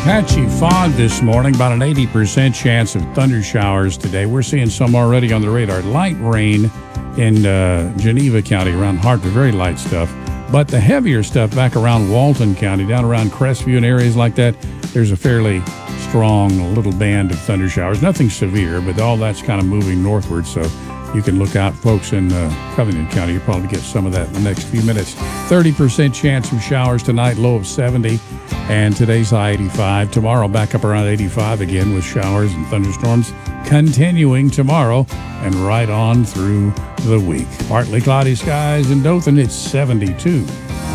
Patchy fog this morning, about an 80% chance of thunder showers today. We're seeing some already on the radar. Light rain in Geneva County around Hartford, very light stuff. But the heavier stuff back around Walton County, down around Crestview and areas like that, there's a fairly strong little band of thunder showers. Nothing severe, but all that's kind of moving northward. So you can look out, folks in Covington County. You'll probably get some of that in the next few minutes. 30% chance of showers tonight, low of 70. And today's high 85. Tomorrow back up around 85 again with showers and thunderstorms continuing tomorrow and right on through the week. Partly cloudy skies in Dothan, it's 72.